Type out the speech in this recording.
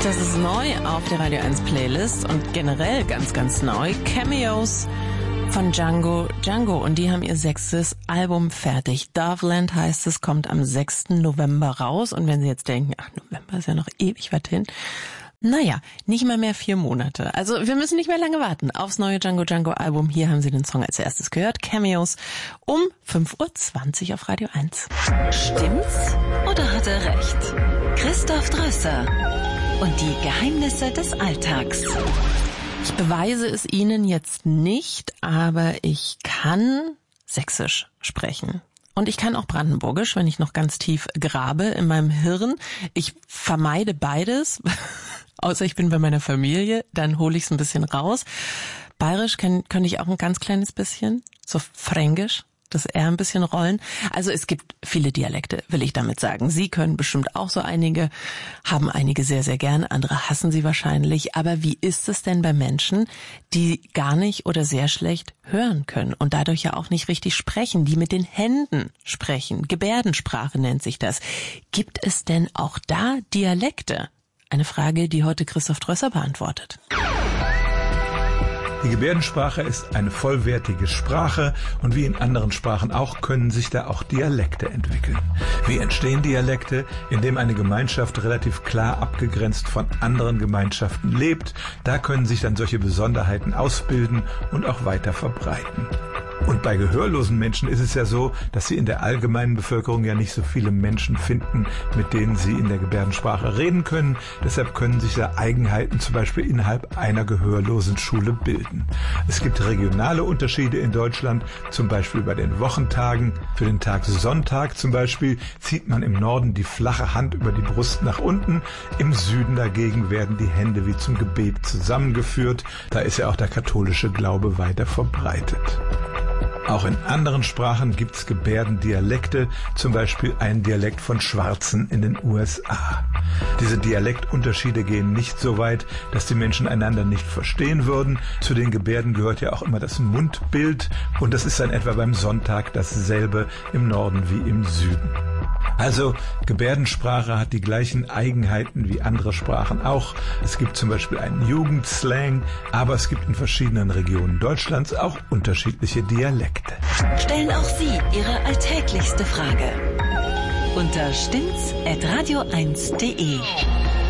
Das ist neu auf der Radio 1 Playlist und generell ganz, ganz neu. Cameos von Django. Und die haben ihr 6. Album fertig. Doveland heißt es, kommt am 6. November raus. Und wenn Sie jetzt denken, ach, November ist ja noch ewig weit hin. Naja, nicht mal mehr 4 Monate. Also wir müssen nicht mehr lange warten aufs neue Django Album. Hier haben Sie den Song als erstes gehört. Cameos um 5:20 Uhr auf Radio 1. Stimmt's oder hat er recht? Christoph Drösser und die Geheimnisse des Alltags. Ich beweise es Ihnen jetzt nicht, aber ich kann Sächsisch sprechen. Und ich kann auch Brandenburgisch, wenn ich noch ganz tief grabe in meinem Hirn. Ich vermeide beides, außer ich bin bei meiner Familie, dann hole ich es ein bisschen raus. Bayerisch könnte ich auch ein ganz kleines bisschen, so Fränkisch, das R ein bisschen rollen. Also es gibt viele Dialekte, will ich damit sagen. Sie können bestimmt auch so einige, haben einige sehr, sehr gern, andere hassen sie wahrscheinlich. Aber wie ist es denn bei Menschen, die gar nicht oder sehr schlecht hören können und dadurch ja auch nicht richtig sprechen, die mit den Händen sprechen? Gebärdensprache nennt sich das. Gibt es denn auch da Dialekte? Eine Frage, die heute Christoph Drösser beantwortet. Die Gebärdensprache ist eine vollwertige Sprache und wie in anderen Sprachen auch können sich da auch Dialekte entwickeln. Wie entstehen Dialekte? Indem eine Gemeinschaft relativ klar abgegrenzt von anderen Gemeinschaften lebt. Da können sich dann solche Besonderheiten ausbilden und auch weiter verbreiten. Und bei gehörlosen Menschen ist es ja so, dass sie in der allgemeinen Bevölkerung ja nicht so viele Menschen finden, mit denen sie in der Gebärdensprache reden können. Deshalb können sich da Eigenheiten zum Beispiel innerhalb einer gehörlosen Schule bilden. Es gibt regionale Unterschiede in Deutschland, zum Beispiel bei den Wochentagen. Für den Tag Sonntag zum Beispiel zieht man im Norden die flache Hand über die Brust nach unten. Im Süden dagegen werden die Hände wie zum Gebet zusammengeführt. Da ist ja auch der katholische Glaube weiter verbreitet. Auch in anderen Sprachen gibt's Gebärdendialekte, zum Beispiel ein Dialekt von Schwarzen in den USA. Diese Dialektunterschiede gehen nicht so weit, dass die Menschen einander nicht verstehen würden. Zu den Gebärden gehört ja auch immer das Mundbild und das ist dann etwa beim Sonntag dasselbe im Norden wie im Süden. Also Gebärdensprache hat die gleichen Eigenheiten wie andere Sprachen auch. Es gibt zum Beispiel einen Jugendslang, aber es gibt in verschiedenen Regionen Deutschlands auch unterschiedliche Dialekte. Stellen auch Sie Ihre alltäglichste Frage unter stimmt's@radio1.de.